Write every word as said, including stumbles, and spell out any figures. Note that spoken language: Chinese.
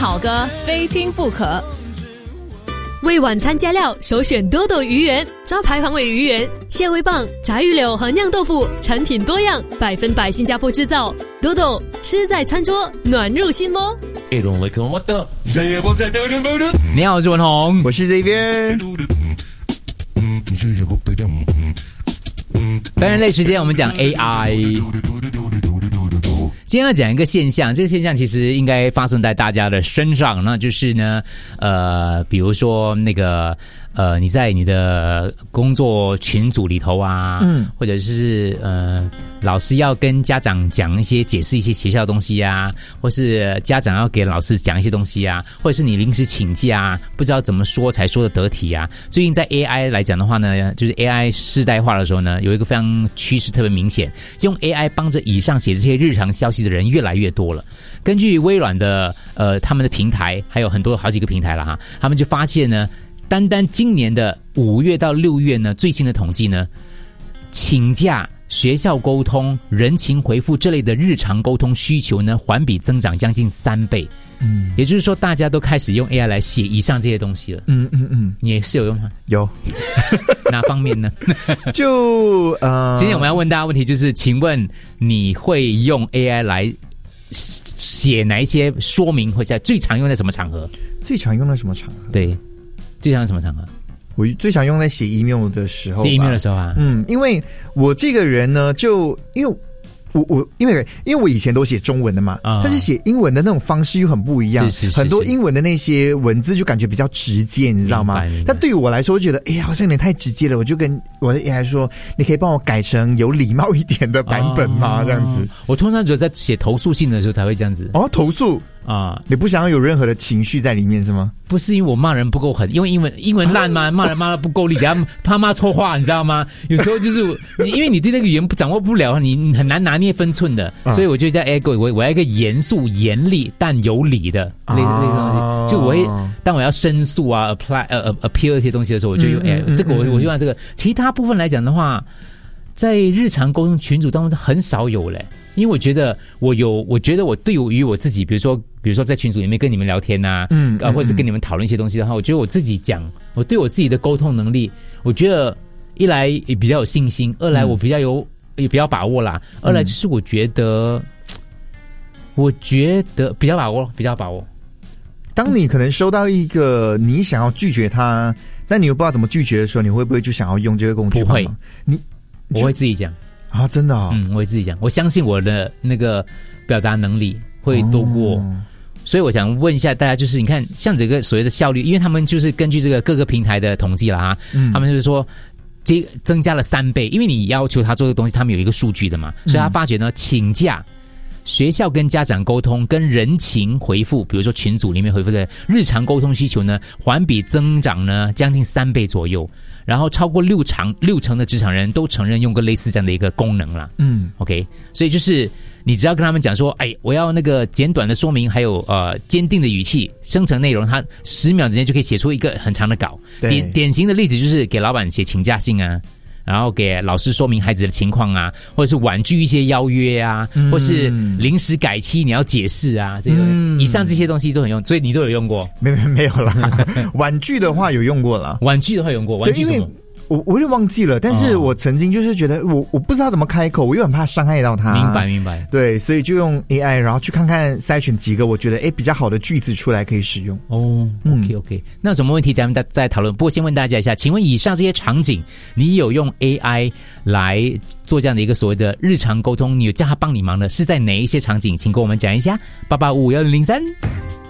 好歌，非听不可。 为晚餐加料，首选多多鱼圆，招牌黄尾鱼圆、蟹味棒、炸鱼柳和酿豆腐，产品多样，百分百新加坡制造。多多吃在餐桌，暖入心窝。 你好，我是文宏， 我是 Xavier。 本人类时间，我们讲 A I。今天要讲一个现象，这个现象其实应该发生在大家的身上，那就是呢，呃，比如说那个呃，你在你的工作群组里头啊，嗯，或者是呃，老师要跟家长讲一些解释一些学校的东西啊，或是家长要给老师讲一些东西啊，或者是你临时请假啊，不知道怎么说才说得得体啊。最近在 A I 来讲的话呢，就是 A I 世代化的时候呢，有一个非常趋势特别明显，用 A I 帮着以上写这些日常消息的人越来越多了。根据微软的呃他们的平台，还有很多好几个平台了哈，他们就发现呢，单单今年的五月到六月呢，最新的统计呢，请假、学校沟通、人情回复这类的日常沟通需求呢，环比增长将近三倍。嗯，也就是说，大家都开始用 A I 来写以上这些东西了。嗯嗯嗯，你也是有用吗？ 有。 哪方面呢？ 就呃， 今天我们要问大家问题就是，请问你会用 A I 来写哪一些说明，或者最常用在什么场合？ 最常用在什么场合？ 对，最常用在什么场合？ 我最常用在写 email 的时候。 写 email 的时候啊， 嗯，因为我这个人呢，就因为。我我因为因为我以前都写中文的嘛，嗯、但是写英文的那种方式又很不一样， 是是是是， 很多英文的那些文字就感觉比较直接，你知道吗？但对于我来说，我觉得哎呀，好像有点太直接了，我就跟我的 A I 说，你可以帮我改成有礼貌一点的版本吗？哦、这样子。 我通常只有在写投诉信的时候才会这样子。 哦，投诉啊，你不想要有任何的情绪在里面是吗？ 不是因为我骂人不够狠，因为英文英文烂嘛，骂人骂得不够力，给他怕骂错话，你知道吗？有时候就是你，因为你对那个语言不掌握不了，你你很难拿捏分寸的，嗯、所以我就在 A I 我我要一个严肃、严厉但有理的类类东西，就我会当我要申诉啊、apply 呃 appeal 这些东西的时候，我就用 A I、嗯嗯嗯、这个我我就用这个。其他部分来讲的话，在日常沟通群组当中很少有嘞。因为我觉得我有，我觉得我对于我自己，比如说，比如说在群组里面跟你们聊天呐、啊，嗯，啊，或者是跟你们讨论一些东西的话，我觉得我自己讲，我对我自己的沟通能力，我觉得一来也比较有信心，二来我比较有、嗯、也比较把握啦，二来就是我觉得，嗯、我觉得比较把握，比较把握。 当你可能收到一个你想要拒绝他，但你又不知道怎么拒绝的时候，你会不会就想要用这个工具？ 不会， 你我会自己讲。 啊，真的啊、哦， 嗯，我会自己讲，我相信我的那个表达能力会多过，哦、所以我想问一下大家，就是你看，像这个所谓的效率，因为他们就是根据这个各个平台的统计啦啊，嗯、他们就是说这增加了三倍，因为你要求他做的东西，他们有一个数据的嘛，所以他发觉呢，请假、学校跟家长沟通、跟人情回复，比如说群组里面回复的日常沟通需求呢，环比增长呢将近三倍左右。然后超过六成六成的职场人都承认用过类似这样的一个功能啦。嗯 ，OK， 所以就是你只要跟他们讲说，哎，我要那个简短的说明，还有呃坚定的语气，生成内容，他十秒之间就可以写出一个很长的稿。典典型的例子就是给老板写请假信啊，然后给老师说明孩子的情况啊，或者是婉拒一些邀约啊，嗯、或是临时改期你要解释啊，这些、嗯、以上这些东西都很用，所以你都有用过？ 没没没有啦，婉拒的话有用过啦， 婉拒的话有用过，婉拒什么？ 我我有点忘记了，但是我曾经就是觉得我我不知道怎么开口，我又很怕伤害到他。 明白明白。 对，所以就用 A I， 然后去看看筛选几个我觉得哎比较好的句子出来可以使用。 哦、嗯、，OK OK， 那有什么问题咱们再再讨论。不过先问大家一下，请问以上这些场景，你有用 A I 来做这样的一个所谓的日常沟通，你有叫他帮你忙的，是在哪一些场景？请跟我们讲一下。八八五五幺零零三。